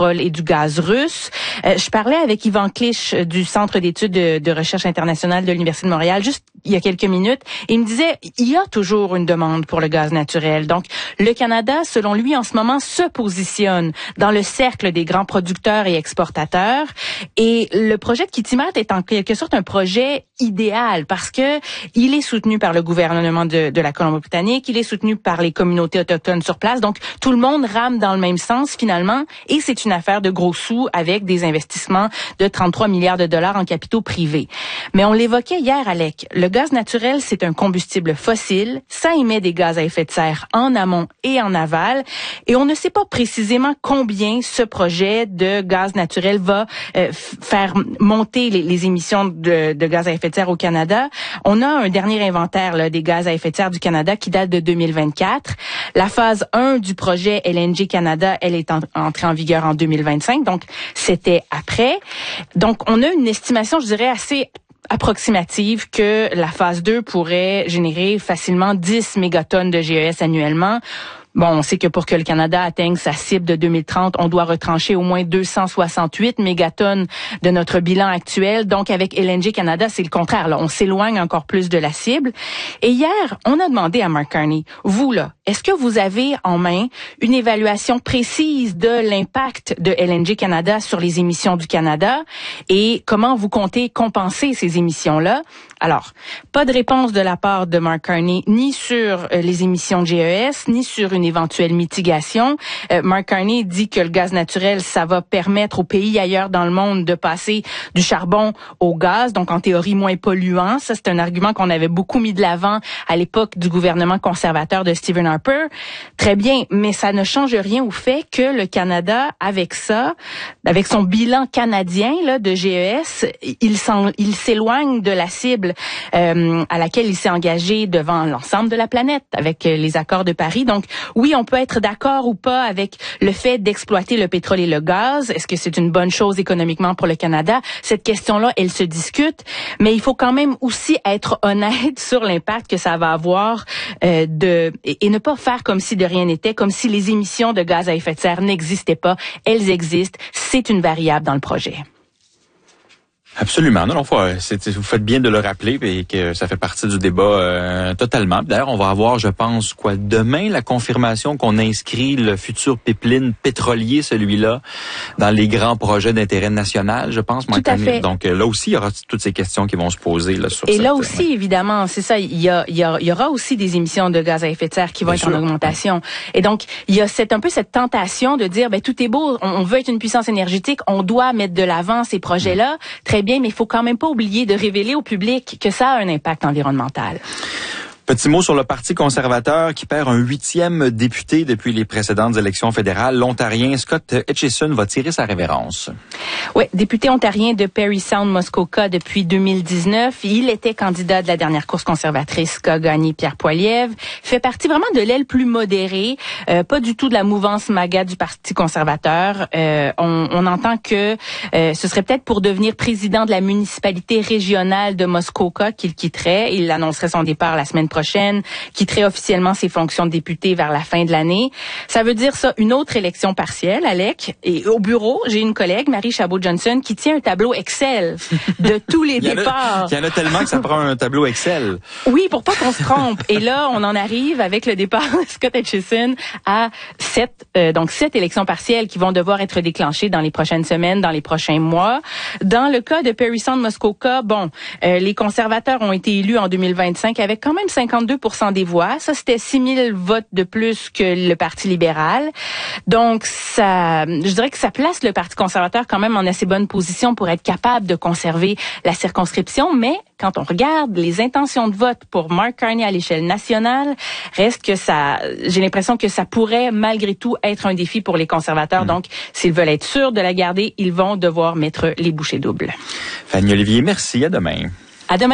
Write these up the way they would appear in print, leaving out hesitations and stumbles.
pétrole et du gaz russe. Je parlais avec Yvan Clich du Centre d'études de recherche internationale de l'Université de Montréal juste il y a quelques minutes, et il me disait il y a toujours une demande pour le gaz naturel. Donc, le Canada, selon lui, en ce moment, se positionne dans le cercle des grands producteurs et exportateurs. Et le projet de Kitimat est en quelque sorte un projet idéal parce que il est soutenu par le gouvernement de la Colombie-Britannique, il est soutenu par les communautés autochtones sur place. Donc, tout le monde rame dans le même sens finalement, et c'est une affaire de gros sous avec des investissements de 33 milliards de dollars en capitaux privés. Mais on l'évoquait hier, Alec, le gaz naturel, c'est un combustible fossile, ça émet des gaz à effet de serre en amont et en aval, et on ne sait pas précisément combien ce projet de gaz naturel va faire monter les émissions de gaz à effet de serre au Canada. On a un dernier inventaire là, des gaz à effet de serre du Canada qui date de 2024. La phase 1 du projet LNG Canada, elle est entrée en vigueur en 2025, donc c'était après. Donc on a une estimation, je dirais, assez approximative que la phase 2 pourrait générer facilement 10 mégatonnes de GES annuellement. Bon, on sait que pour que le Canada atteigne sa cible de 2030, on doit retrancher au moins 268 mégatonnes de notre bilan actuel. Donc, avec LNG Canada, c'est le contraire. Là, on s'éloigne encore plus de la cible. Et hier, on a demandé à Mark Carney, vous là, est-ce que vous avez en main une évaluation précise de l'impact de LNG Canada sur les émissions du Canada et comment vous comptez compenser ces émissions-là? Alors, pas de réponse de la part de Mark Carney, ni sur les émissions de GES, ni sur une éventuelle mitigation. Mark Carney dit que le gaz naturel, ça va permettre aux pays ailleurs dans le monde de passer du charbon au gaz, donc en théorie moins polluant. Ça, c'est un argument qu'on avait beaucoup mis de l'avant à l'époque du gouvernement conservateur de Stephen Harper. Très bien, mais ça ne change rien au fait que le Canada, avec ça, avec son bilan canadien là de GES, il s'éloigne de la cible à laquelle il s'est engagé devant l'ensemble de la planète avec les accords de Paris. Donc, oui, on peut être d'accord ou pas avec le fait d'exploiter le pétrole et le gaz. Est-ce que c'est une bonne chose économiquement pour le Canada? Cette question-là, elle se discute, mais il faut quand même aussi être honnête sur l'impact que ça va avoir et ne pas faire comme si de rien n'était, comme si les émissions de gaz à effet de serre n'existaient pas. Elles existent. C'est une variable dans le projet. Absolument. Non, vous faites bien de le rappeler et que ça fait partie du débat totalement. D'ailleurs, on va avoir, je pense, demain, la confirmation qu'on inscrit le futur pipeline pétrolier, celui-là, dans les grands projets d'intérêt national, je pense. Tout à fait. Donc là aussi, il y aura toutes ces questions qui vont se poser là sur. Et là aussi, évidemment, c'est ça. Il y aura aussi des émissions de gaz à effet de serre qui vont être en augmentation. Et donc, il y a un peu cette tentation de dire, tout est beau, on veut être une puissance énergétique, on doit mettre de l'avant ces projets-là. Très bien, mais il faut quand même pas oublier de révéler au public que ça a un impact environnemental. Petit mot sur le Parti conservateur qui perd un 8e député depuis les précédentes élections fédérales. L'Ontarien Scott Etchison va tirer sa révérence. Oui, député ontarien de Parry Sound Muskoka depuis 2019. Il était candidat de la dernière course conservatrice qu'a gagné Pierre Poilievre. Fait partie vraiment de l'aile plus modérée, pas du tout de la mouvance MAGA du Parti conservateur. On entend que ce serait peut-être pour devenir président de la municipalité régionale de Muskoka qu'il quitterait. Il annoncerait son départ la semaine prochaine, quitterait officiellement ses fonctions de député vers la fin de l'année. Ça veut dire ça, une autre élection partielle, Alec. Et au bureau, j'ai une collègue, Marie Chabot-Johnson, qui tient un tableau Excel de tous les départs. Il y en a tellement que ça prend un tableau Excel. Oui, pour pas qu'on se trompe. Et là, on en arrive avec le départ de Scott Etchison à 7 élections partielles qui vont devoir être déclenchées dans les prochaines semaines, dans les prochains mois. Dans le cas de Parry Sound Muskoka, les conservateurs ont été élus en 2025 avec quand même 52% des voix. Ça, c'était 6 000 votes de plus que le Parti libéral. Donc, je dirais que ça place le Parti conservateur quand même en assez bonne position pour être capable de conserver la circonscription. Mais quand on regarde les intentions de vote pour Mark Carney à l'échelle nationale, j'ai l'impression que ça pourrait malgré tout être un défi pour les conservateurs. Donc, s'ils veulent être sûrs de la garder, ils vont devoir mettre les bouchées doubles. Fanny Olivier, merci. À demain. À demain.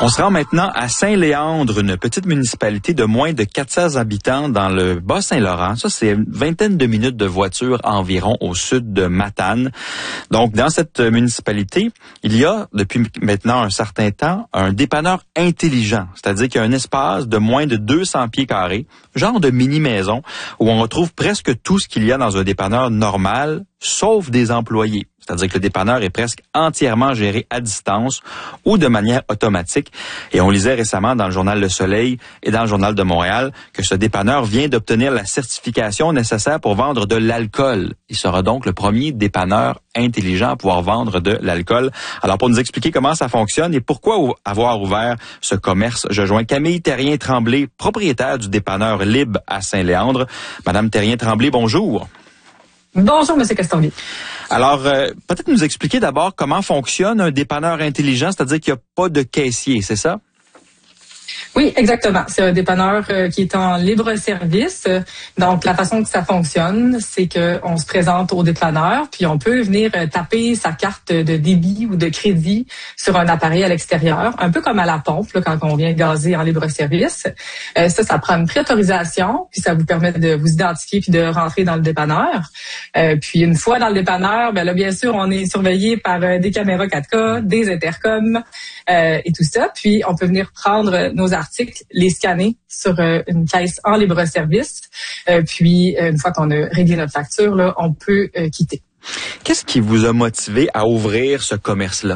On se rend maintenant à Saint-Léandre, une petite municipalité de moins de 400 habitants dans le Bas-Saint-Laurent. Ça, c'est une vingtaine de minutes de voiture environ au sud de Matane. Donc, dans cette municipalité, il y a, depuis maintenant un certain temps, un dépanneur intelligent. C'est-à-dire qu'il y a un espace de moins de 200 pieds carrés, genre de mini-maison, où on retrouve presque tout ce qu'il y a dans un dépanneur normal, sauf des employés. C'est-à-dire que le dépanneur est presque entièrement géré à distance ou de manière automatique. Et on lisait récemment dans le journal Le Soleil et dans le journal de Montréal que ce dépanneur vient d'obtenir la certification nécessaire pour vendre de l'alcool. Il sera donc le premier dépanneur intelligent à pouvoir vendre de l'alcool. Alors, pour nous expliquer comment ça fonctionne et pourquoi avoir ouvert ce commerce, je joins Camille Terrien-Tremblay, propriétaire du dépanneur Libre à Saint-Léandre. Madame Terrien-Tremblay, bonjour. Bonjour, M. Castonguay. Alors, peut-être nous expliquer d'abord comment fonctionne un dépanneur intelligent, c'est-à-dire qu'il n'y a pas de caissier, c'est ça? Oui, exactement. C'est un dépanneur qui est en libre service. Donc, la façon que ça fonctionne, c'est qu'on se présente au dépanneur, puis on peut venir taper sa carte de débit ou de crédit sur un appareil à l'extérieur, un peu comme à la pompe, là, quand on vient gazer en libre service. Ça prend une préautorisation, puis ça vous permet de vous identifier puis de rentrer dans le dépanneur. Puis une fois dans le dépanneur, ben là, bien sûr, on est surveillé par des caméras 4K, des intercoms et tout ça. Puis on peut venir prendre nos articles, les scanner sur une caisse en libre service. Puis, une fois qu'on a réglé notre facture, là, on peut quitter. Qu'est-ce qui vous a motivé à ouvrir ce commerce-là?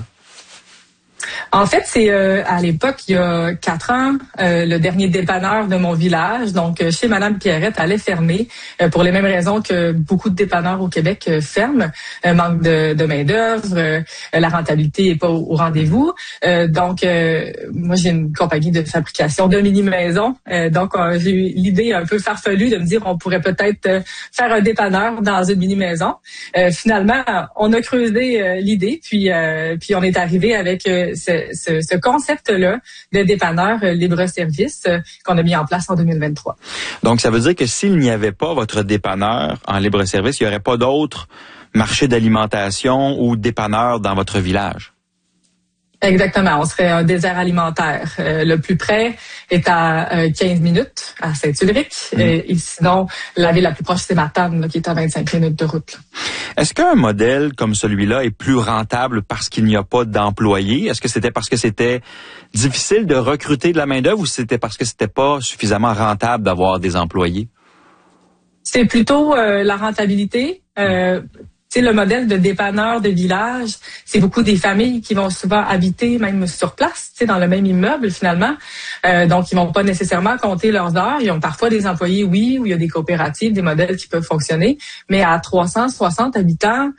En fait, c'est à l'époque, il y a 4 ans, le dernier dépanneur de mon village, donc chez Madame Pierrette, allait fermer pour les mêmes raisons que beaucoup de dépanneurs au Québec ferment. Manque de main-d'œuvre, la rentabilité est pas au rendez-vous. Donc, moi, j'ai une compagnie de fabrication de mini-maisons. Donc, j'ai eu l'idée un peu farfelue de me dire on pourrait peut-être faire un dépanneur dans une mini-maison. Finalement, on a creusé l'idée, puis on est arrivé avec ce concept-là de dépanneur libre-service qu'on a mis en place en 2023. Donc, ça veut dire que s'il n'y avait pas votre dépanneur en libre-service, il n'y aurait pas d'autres marchés d'alimentation ou dépanneurs dans votre village? Exactement. On serait un désert alimentaire. Le plus près est à 15 minutes, à Saint-Ulrich. Et sinon, la ville la plus proche, c'est Matane, là, qui est à 25 minutes de route. Là. Est-ce qu'un modèle comme celui-là est plus rentable parce qu'il n'y a pas d'employés? Est-ce que c'était parce que c'était difficile de recruter de la main-d'œuvre ou c'était parce que c'était pas suffisamment rentable d'avoir des employés? C'est plutôt la rentabilité. Tu sais, le modèle de dépanneur de village, c'est beaucoup des familles qui vont souvent habiter même sur place, tu sais, dans le même immeuble finalement. Donc, ils vont pas nécessairement compter leurs heures. Ils ont parfois des employés, oui, où il y a des coopératives, des modèles qui peuvent fonctionner. Mais à 360 habitants,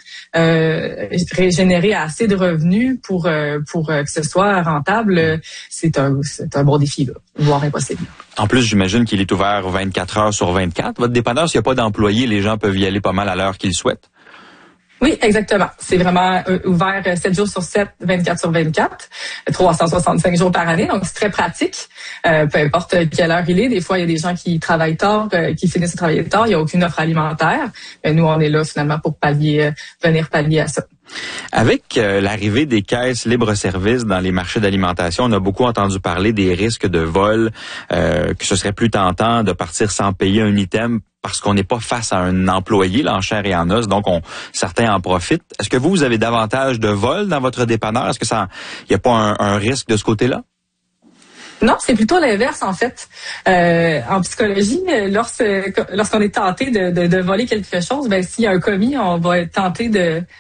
générer assez de revenus pour que ce soit rentable, c'est un bon défi, là, voire impossible. En plus, j'imagine qu'il est ouvert 24 heures sur 24. Votre dépanneur, s'il n'y a pas d'employés, les gens peuvent y aller pas mal à l'heure qu'ils souhaitent. Oui, exactement. C'est vraiment ouvert 7 jours sur 7, 24 sur 24, 365 jours par année. Donc, c'est très pratique. Peu importe quelle heure il est. Des fois, il y a des gens qui travaillent tard, qui finissent de travailler tard. Il n'y a aucune offre alimentaire. Mais nous, on est là finalement pour venir pallier à ça. Avec l'arrivée des caisses libre-service dans les marchés d'alimentation, on a beaucoup entendu parler des risques de vol, que ce serait plus tentant de partir sans payer un item parce qu'on n'est pas face à un employé, là, en chair et en os, donc certains en profitent. Est-ce que vous avez davantage de vols dans votre dépanneur? Est-ce que il n'y a pas un risque de ce côté-là? Non, c'est plutôt l'inverse en fait. En psychologie, lorsqu'on est tenté de voler quelque chose, ben s'il y a un commis, on va être tenté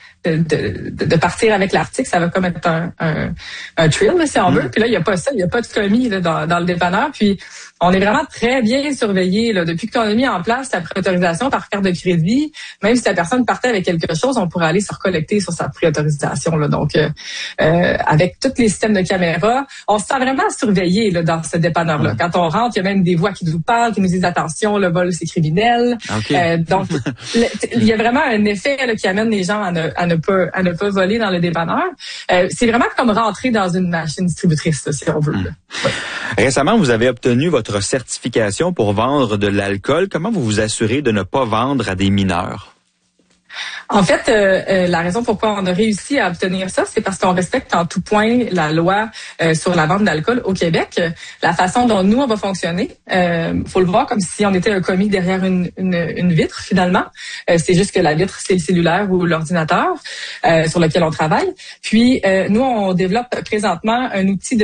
de partir avec l'article, ça va comme être un thrill, si on veut. Puis là, il n'y a pas ça, il n'y a pas de commis là, dans le dépanneur. Puis on est vraiment très bien surveillé. Là. Depuis qu'on a mis en place la préautorisation par carte de crédit, même si la personne partait avec quelque chose, on pourrait aller se recollecter sur sa préautorisation. Là. Donc, avec tous les systèmes de caméra, on se sent vraiment surveillé là, dans ce dépanneur-là. Quand on rentre, il y a même des voix qui nous parlent, qui nous disent « Attention, le vol, c'est criminel. Okay. » Donc, il y a vraiment un effet là, qui amène les gens à ne pas voler dans le dépanneur. C'est vraiment comme rentrer dans une machine distributrice, là, si on veut. Là. Ouais. Récemment, vous avez obtenu votre certification pour vendre de l'alcool. Comment vous vous assurez de ne pas vendre à des mineurs? En fait, la raison pourquoi on a réussi à obtenir ça, c'est parce qu'on respecte en tout point la loi sur la vente d'alcool au Québec. La façon dont nous, on va fonctionner, faut le voir comme si on était un commis derrière une vitre, finalement. C'est juste que la vitre, c'est le cellulaire ou l'ordinateur sur lequel on travaille. Puis, nous, on développe présentement un outil de